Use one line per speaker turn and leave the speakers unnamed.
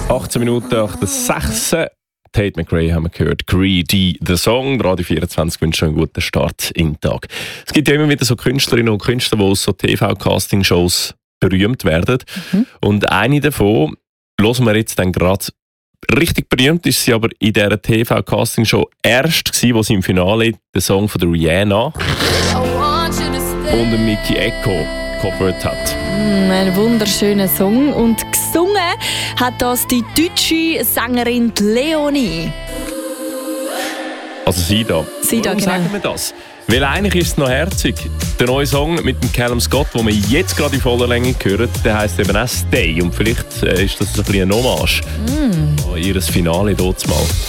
18 Minuten nach der 6. Tate McRae haben wir gehört. Greedy, the Song. Radio 24 wünscht schon einen guten Start in den Tag. Es gibt ja immer wieder so Künstlerinnen und Künstler, die aus so TV-Casting-Shows berühmt werden. Und eine davon hören wir jetzt dann gerade. Richtig berühmt ist sie aber in dieser TV-Casting-Show erst gewesen, wo sie im Finale den Song von der Rihanna und der Mickey Echo gecovert hat.
Ein wunderschöner Song. Und gesungen hat das die deutsche Sängerin Leonie.
Also sie da.
Sie da,
Warum
genau.
sagen wir das? Weil eigentlich ist es noch herzig. Der neue Song mit dem Callum Scott, den wir jetzt gerade in voller Länge hören, der heisst eben auch «Stay». Und vielleicht ist das ein bisschen eine Hommage an ihr Finale dort mal.